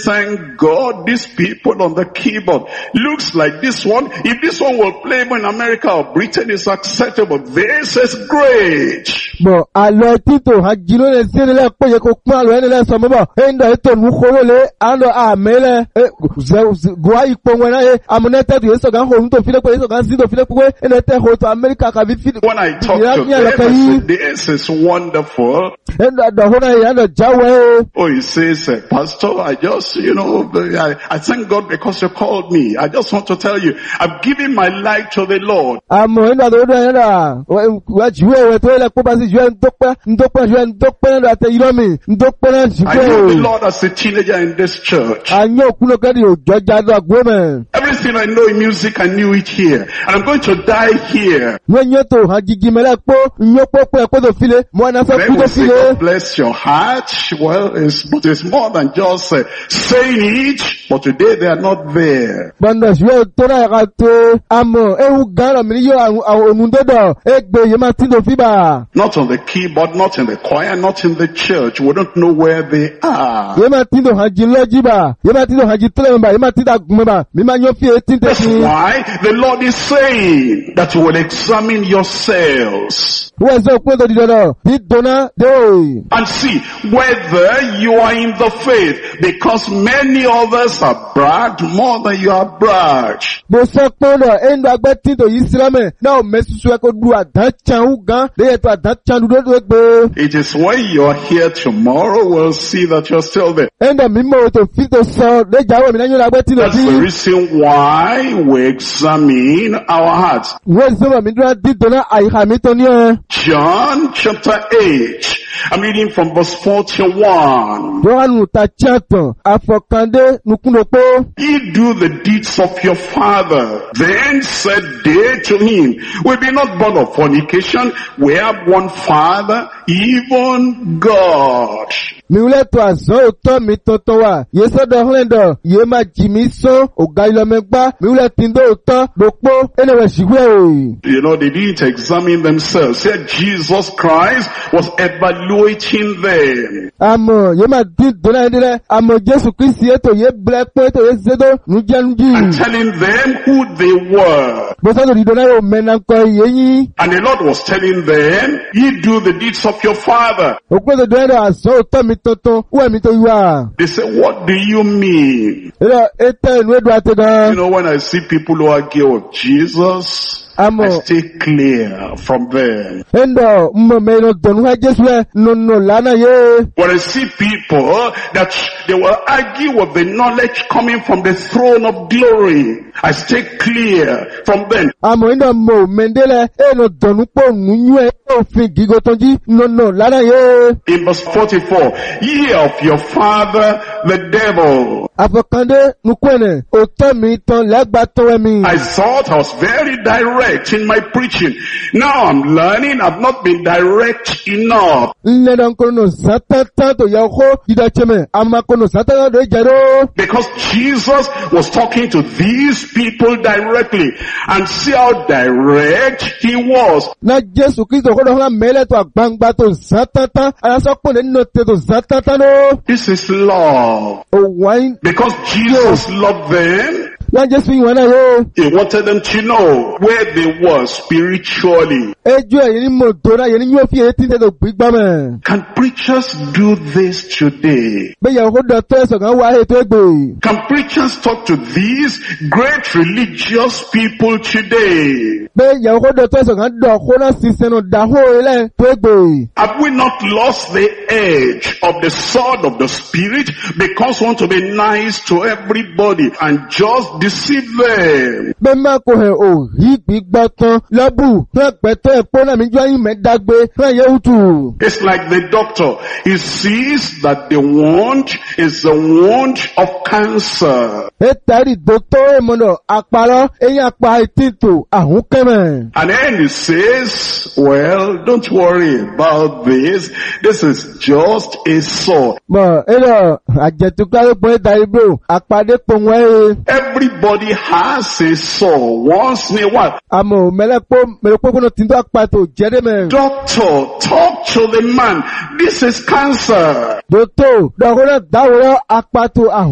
thank God these people on the keyboard looks like this one. If this one will play in America or Britain, is acceptable. This is great. Bon, alors Tito, hajilo le sirele poye ko kwa lo ene le somobo. Endo eto mukoro le ando amele gwa ipongwe na e amonete du eso gan ho nto file ko eso gan zido file ko ene te ho to America ka vi file. When I talk to them, I say, this is wonderful. Endo do ho na ya ndo jawe. Oh, he says, Pastor, I just, I thank God because you called me. I just want to tell you, I've given my life to the Lord. Amo endo do enda wa jiwe we to le ko ba si jiwe ndokpa ndo ate ilomi ndokpa na jiwe. I know the Lord as a teenager in this church. Anyo kuno kadi o joja do agweme. Everything I know in music, I knew it here. And I'm going to die here. Nyo to hajigi mele po nyo po ko do file mo na fa ku do file. God bless your heart. Well, it's more than just saying it, but today they are not there. Banda jiwe to na ka to amo ewu garo mi yo onundodo egbe ye ma tin do fiba. Not on the keyboard, not in the choir, not in the church. We don't know where they are. Ye ma tin do haji lojiba, ye ma tin do haji tlemba, ye ma tin da gumba, mi ma nyo fi etin te. That's why the Lord is saying that you will examine yourselves. And see whether you are in the faith, because many others have bragged more than you have bragged. It is when you are here tomorrow we'll see that you're still there. That's the reason why we examine our hearts. John chapter 8. I'm reading from verse 41. Ye do the deeds of your father. Then said they to him, we be not born of fornication. We have one Father, even God. Mi ule to azan oto mi tonton wa. Ye so do hlendo. Ye ma jimi so. Oga ilo megba. Mi ule tindo oto. Dokpo. Enewe shigwe. They didn't examine themselves. Said Jesus Christ was evaluating them. Amo. Ye ma di dona endile. Amo Jesu Christi eto. Ye black po eto. Ye zedo. Nujanji. And telling them who they were. Bosa do di dona yo menanko yeyi. And the Lord was telling them, ye do the deeds of your father. Okwe do dona azan oto mi. They say, what do you mean? When I see people who argue with Jesus, I stay clear from them. When I see people that they will argue with the knowledge coming from the throne of glory, I stay clear from them. In verse 44, ye of your father the devil. I thought I was very direct in my preaching. Now I'm learning I've not been direct enough. Because Jesus was talking to these people directly, and see how direct he was. This is love. Because Jesus loved them. He wanted them to know where they were spiritually. Can preachers do this today? Can preachers talk to these great religious people today? Have we not lost the edge of the sword of the Spirit because we want to be nice to everybody and just deceive them? It's like the doctor. He sees that the wound is the wound of cancer. And then he says, well, don't worry about this. This is just a sore. Everybody has a sore once in a while. Doctor, talk to the man. This is cancer.